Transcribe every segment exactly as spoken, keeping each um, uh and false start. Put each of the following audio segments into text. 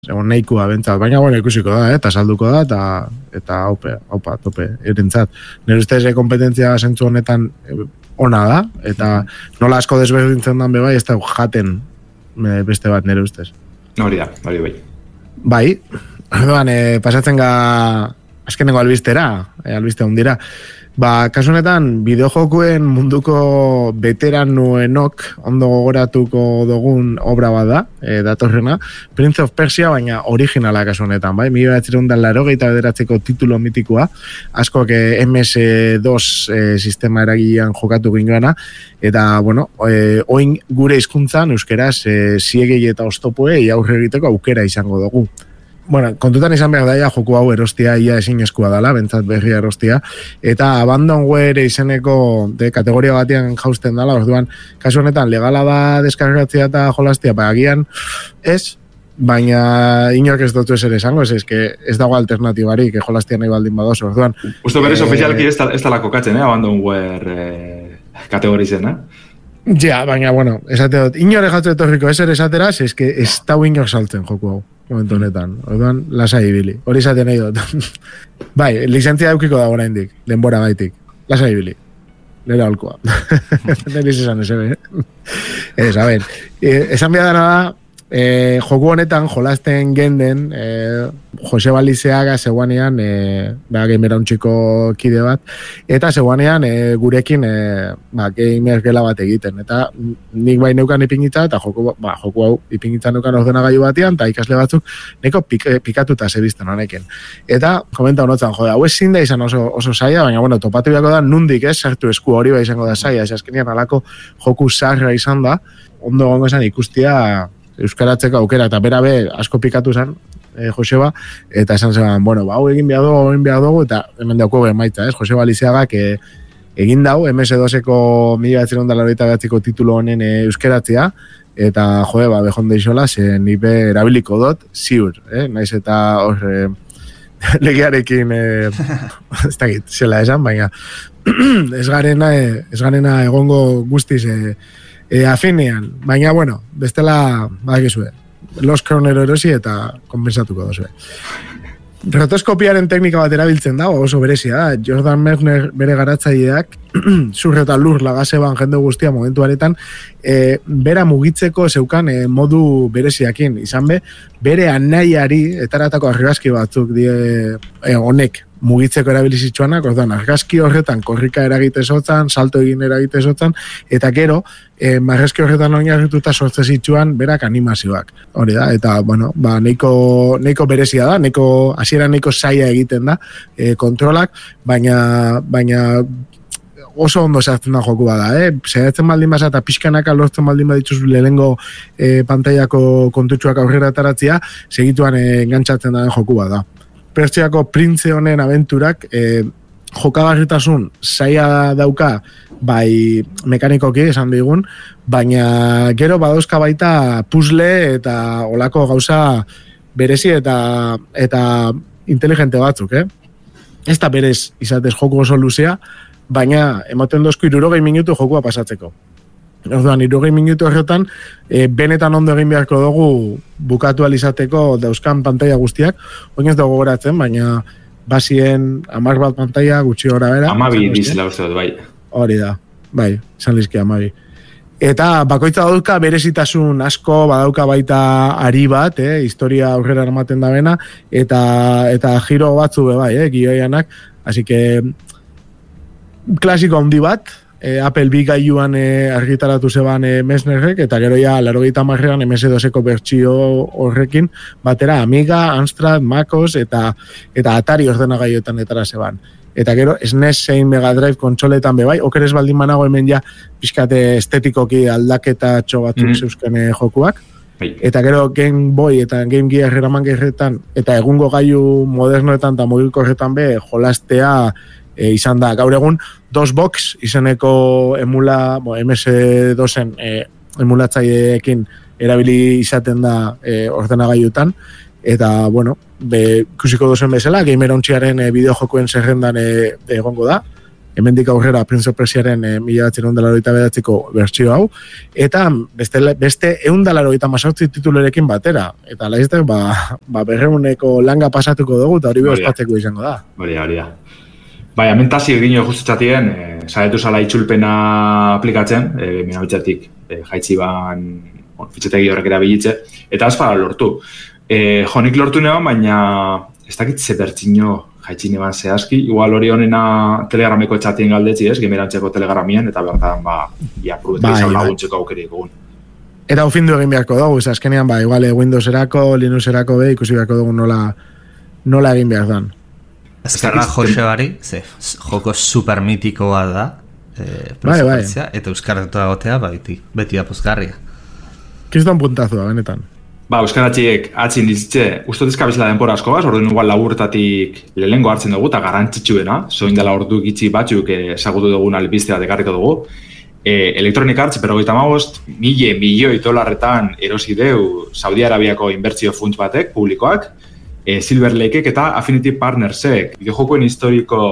egon nahikoa bentsat, baina bueno, ikusiko da, eta salduko da, eta eta haupe, haupa, tope, erentzat. Nire ustez, kompetentzia zentzu honetan ona da, eta nola asko desberdintzen dan bebai, ez da jaten beste bat nire ustez. Hori da, hori bai. Bai, orduan, e, pasatzen ga azkenengo albistera, e, albiste hundira. Ba, kasu honetan, bideojokuen munduko veteranoenok ondo gogoratuko dugun obra bat da, e, datorrena, Prince of Persia, baina originala kasu honetan, bai? Mila bederatziehun eta laurogeita bederatziko titulo mitikoa, askok eme ese dos e, sistema eragilean jokatu gingoana, eta, bueno, e, oin gure hizkuntzan euskeraz, e, ziegei eta oztopoei aurre egiteko aukera izango dugu. Bueno, kontutan izan behar daia joku hau erostia ia ezinezkoa dela, bentsat berria erostia, eta Abandonware izeneko de kategoria batean jausten dela, orduan, kasu honetan legala da deskargatzea eta jolastia, ba, agian ez, baina inork ez dutu eser esango, ez, ez, ez dago alternatibarik, jolastia nahi baldin badoz, orduan. Usto berez, eh, ofizialki ez dela kokatzen, eh, Abandonware eh, kategorizen, eh? Ja, baina, bueno, esate dut, inore jatzu etorriko eser esateraz, ez que ez dau inor saltzen joku hau. Momentu honetan, orduan, lasai ibili. Hori izaten nahi dut. Bai, lizentzia daukiko da gora indik, denbora gaitik. Lasai ibili. Nera holkoa. Neriz esan ez, eh? Ez, a ber, esan behar dara da, e, joku honetan jolasten genden, e, Joseba Lizeaga zeguanean, e, ba, gamera untxiko kide bat, eta zeguanean e, gurekin e, ba, gamer gela bat egiten, eta nik bai neukan ipingitza, eta joku, ba, joku hau ipingitza neukan ordenagailu batean, eta ikasle batzuk neko pik, pikatuta zebizten honekin. Eta, komenta honotzen, jode, hau ezin da izan oso, oso saia, baina, bueno, topatu biako da, nundik ez, sartu esku hori bai izango da saia, ez azkenian alako joku sarra izan da, ondo gongo esan ikustia euskaratzeko aukera, eta bera be asko pikatu zen, eh, Joseba, eta esan zen, bueno, ba, hau egin behar dugu, egin behar dugu, eta hemen dauko emaitza, ez, Joseba Lizeagak eh, egin dau, eme ese doseko mila bederatziehun eta laurogeita bederatziko titulu honen eh, euskaratzea, eta jode, ba, behon deixola, ze nipe erabiliko dut, ziur, eh, naiz eta hor, eh, legearekin, eh, ez dakit, zela esan, baina ez garena, eh, ez garena egongo guztiz, eh, E, afinean, baina, bueno, bestela, badakizue, Los Kronero erosi eta konbensatuko dozue. Rotoskopiaren teknika bat erabiltzen da, oso berezia da. Jordan Mechner bere garatzaileak, zur eta lur lagaseban jende guztia momentu aretan, e, bera mugitzeko zeukan e, modu bereziakin. Izan be, bere anaiari, etaratako argazki batzuk die e, honek, mugitzeko erabilizitzuanak, orduan, argazki horretan korrika eragite zotzan, salto egin eragite zotzan, eta gero, eh, argazki horretan oinarrituta sortze zitzuan berak animazioak. Hori da, eta, bueno, ba, neiko, neiko berezia da, neiko, hasiera neiko zaila egiten da, eh, kontrolak, baina, baina, oso ondo sartzen da joku bada, eh? Zeratzen baldin basa eta pixkanaka lortzen baldin badituz lehenengo eh, pantaiako kontutxuak aurrera ataratzea, segituan eh, engantzatzen da joku bada. Pertsiako printze honen abenturak e, jokagarritasun zaila dauka bai mekanikoki esan digun, baina gero badauzka baita puzzle eta olako gauza berezi eta eta inteligente batzuk, eh? Ez da berez izatez joku oso luzea, baina ematen dozku hirurogei minutu jokua pasatzeko. Orduan, hirurogei minutu horretan, e, benetan ondo egin beharko dugu bukatu alizateko dauzkan pantaila guztiak, oin ez dugu goratzen, baina basien hamar bat pantaila gutxi gora bera. Amabi dizela uste dut, bai. Hori da, bai, izan lizki amabi. Eta bakoitza dauka berezitasun asko, badauka baita ari bat, eh, historia aurrera armaten da bena, eta, eta giro batzu be bai, eh, gioianak, así que klasiko handi bat, E, Apple bi gailuan e, argitaratu zeban e, Messnerrek, eta gero ja laurogeita hamarrean eme ese doseko bertsio horrekin, batera Amiga, Amstrad, Macos eta eta Atari ordenagailuetan etara zeban. Eta gero S N E S zein Mega Drive kontsoletan bebai, okeres baldin banago hemen ja pixkate estetikoki aldaketa txo batzuk mm-hmm. zeuzken e, jokuak. Bai. Eta gero Game Boy eta Game Gear eraman gerretan, eta egungo gailu modernoetan eta mobilkorretan be jolastea e, izan da. Gaur egun, DOSBox izeneko emula, bo, eme ese dosen e, emulatzaileekin erabili izaten da e, ordenagailutan, eta, bueno, be, ikusiko dozen bezala, gamer ontziaren e, bideojokuen zerrendan e, egongo da, hemendik aurrera Prince of Persiaren e, mila batzen dela hogeita bederatziko bertsio hau, eta beste, beste egun dela hogeita mazortzi titulorekin batera, eta laiztek, ba, ba berreuneko langa pasatuko dugu, eta hori behospatzeko izango da. Hori da, hori da. Bai, amentazio egin justutxatien, e, saietu zala itxulpena aplikatzen, e, minabitzatik e, jaitzi ban fitxetegi horrek erabilitze, eta azfara lortu. E, jonik lortu neban, baina ez dakit ze bertxino jaitxin eban zehazki, igual hori honena telegrameko txatien galdetzi ez, gemerantzeko telegramien, eta bertan, ba, iapruetak bai, izan laguntzeko aukerik egun. Eta ufindu egin beharko dugu, ez azkenean, ba, igual Windowserako, Linuxerako be, ikusi beharko dugu nola, nola egin behar dan. Ezkerra Jose bari, ze, joko super mitikoa da, e, bai, bai. Eta euskaratu agotea, ba, beti, beti da pozgarria. Kiston puntazua, benetan. Ba, euskaratxiek atzin dizitze, ustot ezkabizela denpora asko baz, orduan igual laburtatik lehengo hartzen dugu, eta garantzitsuena, zoin dela ordu gitzi batzuk ezagutu dugun albiztea dekarriko dugu. E, Electronic Arts, berrogeita hamabost, mille milioi dolarretan erosi deu Saudi Arabiako inbertsio funts batek, publikoak, e, Silver Lakeek eta Affinity Partnersek, videojokoen historiko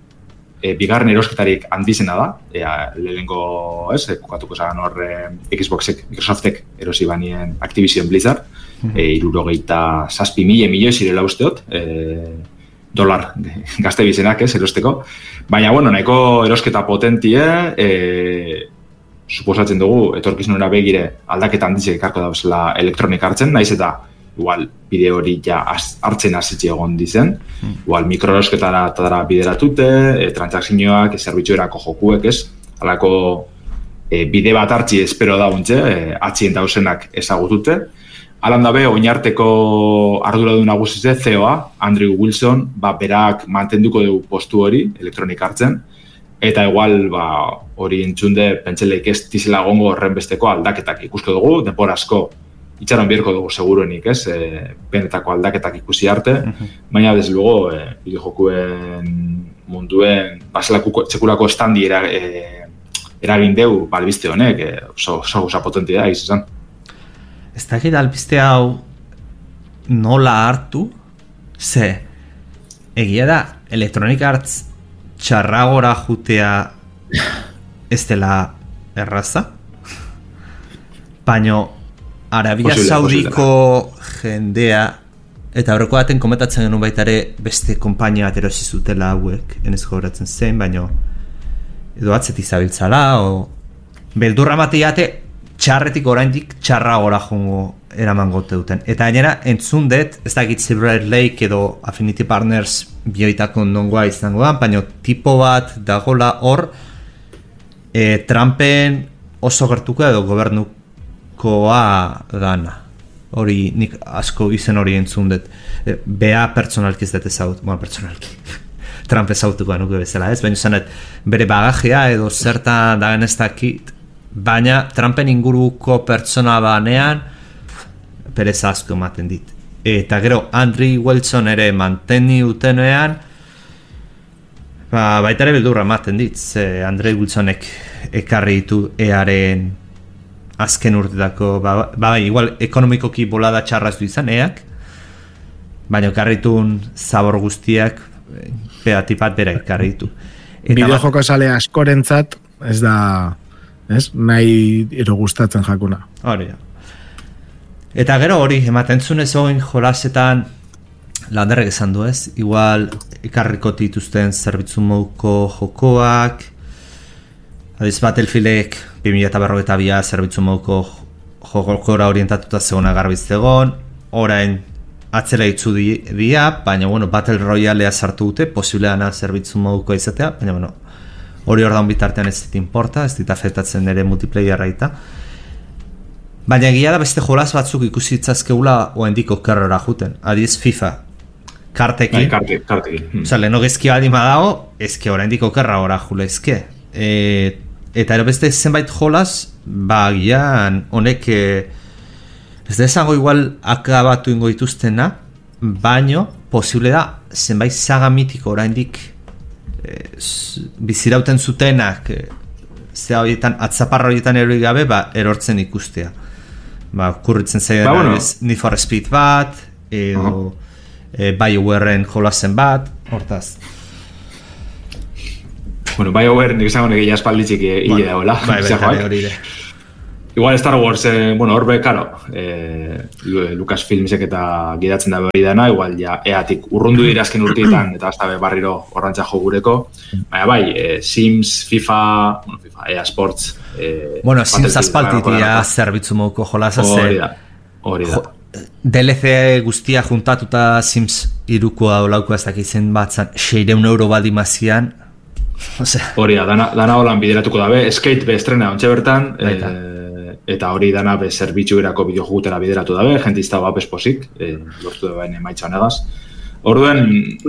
e, bigarren erosketarik handizena da, e, lehenko, ez, e, kukatuko zagan hor e, Xboxek, Microsoftek erosi banien Activision Blizzard, mm-hmm. e, irurogeita zazpi mila milioi zirela usteot, e, dolar gazte bizenak, ez, erosteko. Baina, bueno, nahiko erosketa potentie, e, suposatzen dugu, etorkizunera begire aldaketa handizek ikarko dauzela Electronic Artsen, naiz eta igual bide hori ja hartzen hasitxe egon dizen, hmm. igual mikroerosketara tadara bideratute, e, transakzioak, zerbitzuerako jokuek, ez, halako e, bide bat hartzi espero dauntze, e, atzien dauzenak ezagutute. Alan dabe, oinarteko arduradun nagusize, C E O-a, Andrew Wilson, ba, berak mantenduko dugu postu hori, Electronic Artsen, eta igual ba, hori entzunde pentseleik ez dizela gongo horren besteko aldaketak ikusko dugu, denpora asko itxaron bierko dugu seguruenik, ez, e, benetako aldaketak ikusi arte, uh-huh. baina desde luego, e, bideojokuen munduen, baselako txekulako estandi era, e, eragin deu, balbiste honek, e, oso, oso guza potentia da, izan. Ez dakit albiste hau nola hartu, ze, egia da, Electronic Arts txarragora jutea ez dela erraza, baino Arabia Saudiko jendea, eta horreko baten komentatzen genuen baita ere beste konpainia bat erosi zutela hauek, enez gogoratzen zen, baino edo atzetik zabiltzala, o beldurra mateiate txarretik oraindik txarra gora jongo eraman gote duten. Eta gainera, entzun dut, ez dakit Silver Lake edo Affinity Partners bioitako nongoa izango da, baina tipo bat dagola hor e, Trumpen oso gertuko edo gobernukoa dana. Hori nik asko izen hori entzun dut. E, Bea pertsonalki ez dut ezagut, bueno, pertsonalki. Trump ezautuko nuke bezala ez, baina zanet bere bagajea edo zertan dagen ez dakit, baina Trumpen inguruko pertsona banean perez asko ematen dit. Eta gero Andrew Wilson ere manteni utenean ba, baita ere beldurra ematen dit. Ze Andrew Wilsonek ekarri ditu earen azken urtetako ba, ba, igual ekonomikoki bolada txarraz du izan eak, baina ekarri ditun zabor guztiak pedatipat bera ekarri ditu. Bideojoko sale askorentzat ez da ez, nahi ero gustatzen jakuna. Hori da. Eta gero hori, ematen zuen ez oin jolasetan landerrek esan du ez, igual ekarriko dituzten zerbitzu moduko jokoak, adiz Battlefieldek bi mila berrogeita bi zerbitzu moduko jokora orientatuta zegona garbiz egon, orain atzela itzu dia, baina bueno, Battle Royalea sartu dute, posibleana zerbitzu moduko izatea, baina bueno, hori hor daun bitartean ez dit importa, ez dit afektatzen ere multiplayerra eta. Baina egia da beste jolaz batzuk ikusi itzazkeula oendiko kerrora juten. Adiz FIFA, kartekin. Karte, kartekin. Osa, leheno gezki badima dago, ezke oraindiko kerra ora jule ezke. E, eta ero beste zenbait jolaz, ba gian honek e, ez da esango igual akabatu ingo dituztena, baino posible da zenbait saga mitiko oraindik e, bizirauten zutenak e, zea horietan, atzaparra horietan erori gabe, ba, erortzen ikustea. Ba, kurritzen zaiden ba, bueno. Need for Speed bat, edo uh-huh. e, BioWareen jolazen bat, hortaz. Bueno, BioWare nik esango nire jaspalditzik hile dagoela. Bai, bai, hori de. Igual Star Wars, eh, bueno, horbe, karo, eh, Lucasfilmsek eta gidatzen da hori dana, igual ja eatik urrundu dira azken urteetan, eta hasta barriro horrantza jo gureko. Baina bai, eh, Sims, FIFA, bueno, FIFA, E A Sports... Eh, bueno, Sims aspaltitia zerbitzu moduko jolasa ze... Hori da, hori da. D L C guztia juntatuta Sims irukoa olauko ez dakitzen batzan seireun euro baldimazian. Hori da, dana, dana holan bideratuko dabe, Skate be estrena ontxe bertan, eh, eta hori dana be zerbitzu erako bideojugutera bideratu dabe, jentizta bat esposik, eh, lortu da baina maitza honegaz. Orduen,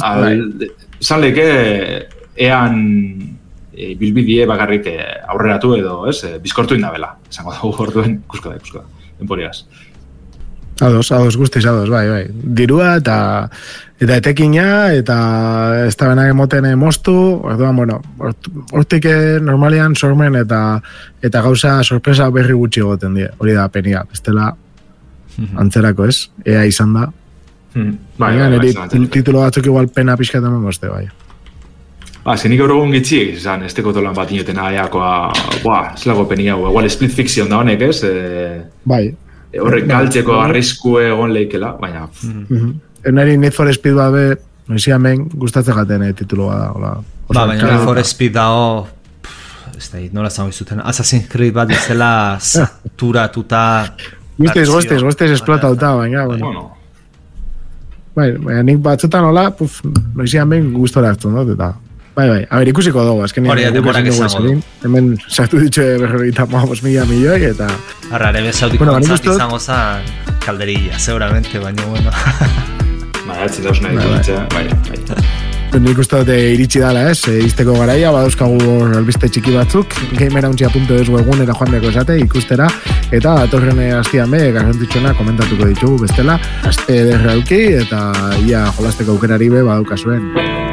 zan leke, ean e, bilbidie bakarrik e, aurreratu edo, ez, e, bizkortu indabela, esango dugu, orduen, ikusko da, ikusko da, enporiaz. Ados, ados, guztiz, ados, bai, bai. Dirua eta eta etekina, eta ez da benak emoten moztu, orduan, bueno, hortik normalian sormen eta eta gauza sorpresa berri gutxi egoten die, hori da penia, bestela antzerako ez, ea izan da. Hmm. Bai, bai, bai, bai, titulo batzuk igual pena pixka tamen bozte, bai. Ba, zenik gaur egun gitzik, izan, ez teko tolan bat inotena aiakoa, buah, ez lago penia, igual split fiction da honek, ez? E... Bai. Horrek galtzeko arriskue egon leikela, baina... Mm-hmm. Ernari Need for Speed babe, noizi hemen gustatzen jaten eh, tituloa da. Hola. Ba, baina Need for Speed dao, ez da, nola zango izuten, Assassin's Creed bat dizela saturatuta... Guztiz, guztiz, guztiz esplotauta, baina, bueno. Bueno. Bai, baina nik batzutan hola, puf, noizi hemen gustora hartzen dut, eta... Bai, bai, a ber, ikusiko dugu, azken hori da, demorak esango du. Hemen sartu ditxe berrogeita mamos mila milioi, eta... Arra, ere bezautiko bueno, antzat izango zan kalderilla, seguramente, baina, bueno... Ba, atzen dauz nahi ditutxe, bai, bai. Nik uste dute iritsi dala, ez, e, izteko garaia, badauzkagu albiste txiki batzuk, gamerauntxia puntu es webgunera joan beko esate, ikustera, eta datorren hastian be, garrantzitsuena komentatuko ditugu bestela, aste ederra auki, eta ia jolasteko aukerari be, badauka zuen.